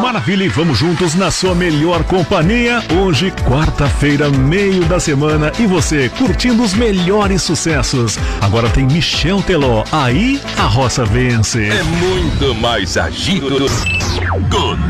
Maravilha, e vamos juntos na sua melhor companhia. Hoje, quarta-feira, meio da semana, e você curtindo os melhores sucessos. Agora tem Michel Teló, Aí a Roça Vence. É muito mais agito.